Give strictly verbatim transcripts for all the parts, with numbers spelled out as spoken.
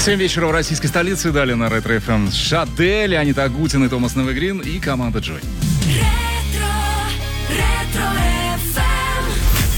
семь вечера в российской столице. Далее на Ретро эф эм Шадель, Анита Агутин и Томас Новыгрин и команда Джой. Ретро, ретро эф эм.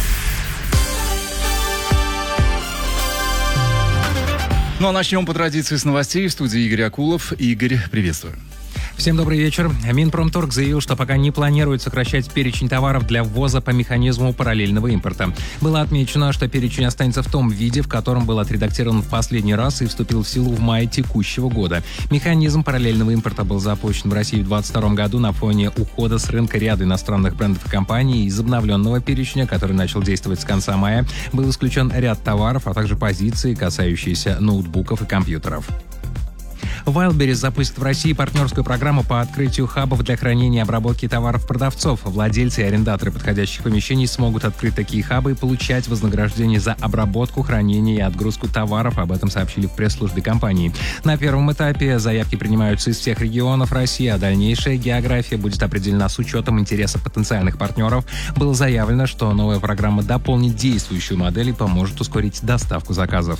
Ну а начнем по традиции с новостей. В студии Игорь Акулов. Игорь, приветствую. Всем добрый вечер. Минпромторг заявил, что пока не планирует сокращать перечень товаров для ввоза по механизму параллельного импорта. Было отмечено, что перечень останется в том виде, в котором был отредактирован в последний раз и вступил в силу в мае текущего года. Механизм параллельного импорта был запущен в России в двадцать втором году на фоне ухода с рынка ряда иностранных брендов и компаний. Из обновленного перечня, который начал действовать с конца мая, был исключен ряд товаров, а также позиции, касающиеся ноутбуков и компьютеров. Wildberries запустит в России партнерскую программу по открытию хабов для хранения и обработки товаров продавцов. Владельцы и арендаторы подходящих помещений смогут открыть такие хабы и получать вознаграждение за обработку, хранение и отгрузку товаров. Об этом сообщили в пресс-службе компании. На первом этапе заявки принимаются из всех регионов России, а дальнейшая география будет определена с учетом интереса потенциальных партнеров. Было заявлено, что новая программа дополнит действующую модель и поможет ускорить доставку заказов.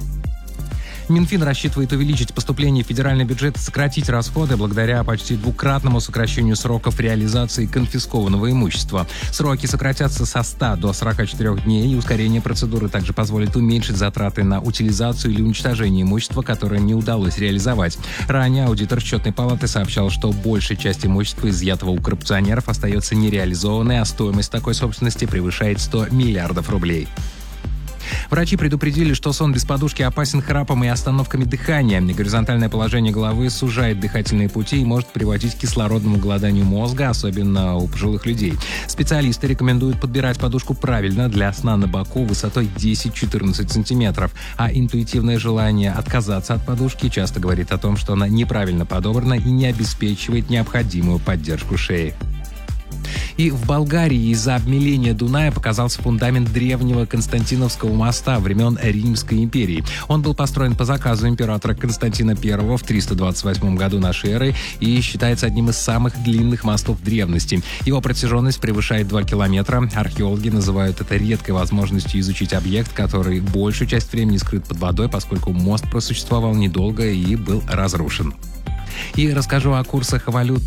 Минфин рассчитывает увеличить поступление в федеральный бюджет и сократить расходы благодаря почти двукратному сокращению сроков реализации конфискованного имущества. Сроки сократятся со ста до сорока четырёх дней, и ускорение процедуры также позволит уменьшить затраты на утилизацию или уничтожение имущества, которое не удалось реализовать. Ранее аудитор Счетной палаты сообщал, что большая часть имущества, изъятого у коррупционеров, остается нереализованной, а стоимость такой собственности превышает сто миллиардов рублей. Врачи предупредили, что сон без подушки опасен храпом и остановками дыхания. Горизонтальное положение головы сужает дыхательные пути и может приводить к кислородному голоданию мозга, особенно у пожилых людей. Специалисты рекомендуют подбирать подушку правильно для сна на боку высотой десять-четырнадцать сантиметров. А интуитивное желание отказаться от подушки часто говорит о том, что она неправильно подобрана и не обеспечивает необходимую поддержку шеи. И в Болгарии из-за обмеления Дуная показался фундамент древнего Константиновского моста времен Римской империи. Он был построен по заказу императора Константина Первого в триста двадцать восьмом году нашей эры и считается одним из самых длинных мостов древности. Его протяженность превышает два километра. Археологи называют это редкой возможностью изучить объект, который большую часть времени скрыт под водой, поскольку мост просуществовал недолго и был разрушен. И расскажу о курсах валют